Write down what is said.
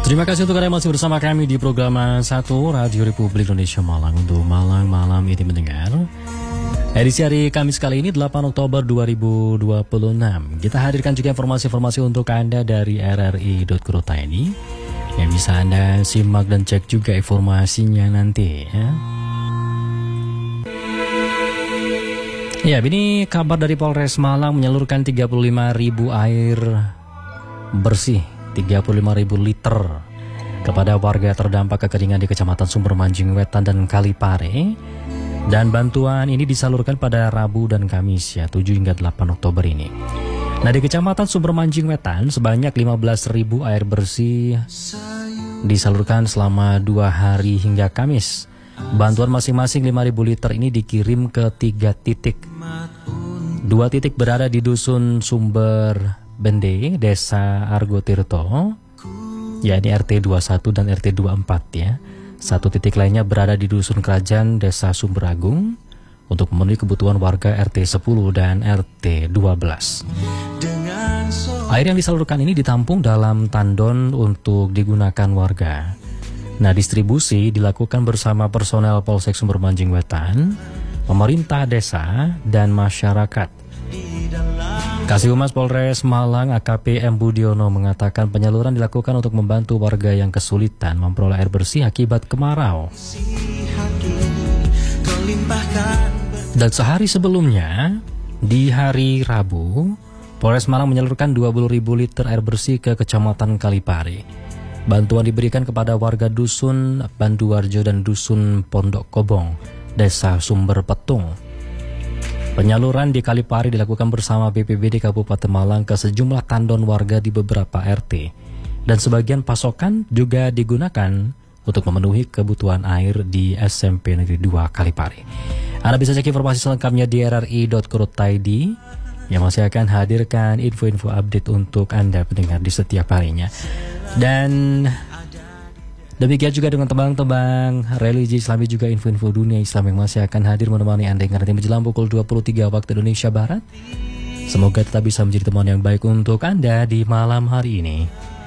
Terima kasih untuk Anda masih bersama kami di program 1 Radio Republik Indonesia Malang untuk malam ini mendengar. Edisi hari Kamis kali ini 8 Oktober 2026. Kita hadirkan juga informasi-informasi untuk Anda dari rri.co.id yang bisa Anda simak dan cek juga informasinya nanti ya. Ya, ini kabar dari Polres Malang menyalurkan 35.000 air bersih 35.000 liter kepada warga terdampak kekeringan di Kecamatan Sumber Manjing Wetan dan Kalipare. Dan bantuan ini disalurkan pada Rabu dan Kamis ya, 7 hingga 8 Oktober ini. Nah, di Kecamatan Sumber Manjing Wetan sebanyak 15.000 air bersih disalurkan selama 2 hari hingga Kamis. Bantuan masing-masing 5.000 liter ini dikirim ke 3 titik. 2 titik berada di Dusun Sumber Bende, Desa Argo Tirto, yakni RT 21 dan RT 24 ya. 1 titik lainnya berada di Dusun Kerajaan, Desa Sumber Agung, untuk memenuhi kebutuhan warga RT 10 dan RT 12. Air yang disalurkan ini ditampung dalam tandon untuk digunakan warga. Nah, distribusi dilakukan bersama personel Polsek Sumber Manjing Wetan, pemerintah desa, dan masyarakat. Kasih Humas Polres Malang AKP M. Budiono mengatakan penyaluran dilakukan untuk membantu warga yang kesulitan memperoleh air bersih akibat kemarau. Dan sehari sebelumnya, di hari Rabu, Polres Malang menyalurkan 20.000 liter air bersih ke Kecamatan Kalipare. Bantuan diberikan kepada warga Dusun Banduarjo dan Dusun Pondok Kobong, Desa Sumber Petung. Penyaluran di Kalipare dilakukan bersama BPBD Kabupaten Malang ke sejumlah tandon warga di beberapa RT. Dan sebagian pasokan juga digunakan untuk memenuhi kebutuhan air di SMP Negeri 2 Kalipare. Anda bisa cek informasi selengkapnya di rri.co.id yang masih akan hadirkan info-info update untuk Anda pendengar di setiap harinya. Dan demikian juga dengan tembang-tembang religi Islami juga info-info dunia Islam yang masih akan hadir menemani Anda hingga nanti menjelang pukul 23 waktu Indonesia Barat. Semoga tetap bisa menjadi teman yang baik untuk Anda di malam hari ini.